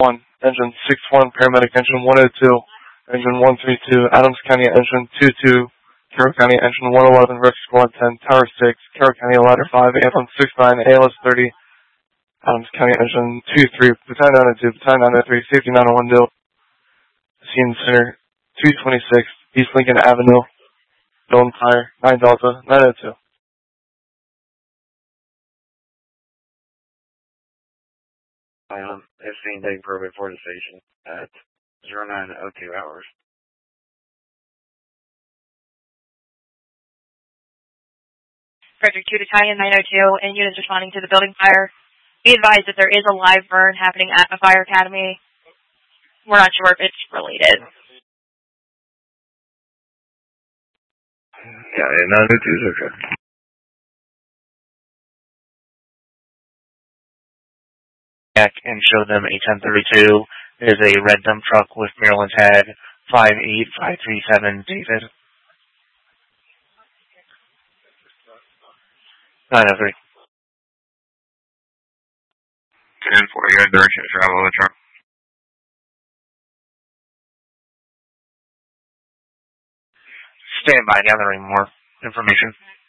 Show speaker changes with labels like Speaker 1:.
Speaker 1: 1, engine 61, paramedic engine 102, engine 132, Adams County engine 22, Carroll County engine 111, rescue squad 10, tower 6, Carroll County ladder 5, ambulance 69, ALS 30, Adams County engine 23, battalion 902, battalion 903, safety 901, scene center 226, East Lincoln Avenue, Building Fire, 9 Delta, 902.
Speaker 2: It's seen taking probate for the station at 0902 hours.
Speaker 3: Frederick 2 Battalion 902 and units responding to the building fire. Be advised that there is a live burn happening at a fire academy. We're not sure if it's related.
Speaker 2: Yeah, 902 is okay.
Speaker 4: And show them a 1032. There's a red dump truck with Maryland tag 58537 David. 903.
Speaker 2: 1040, good direction to travel with the truck.
Speaker 4: Stand by, gathering more information.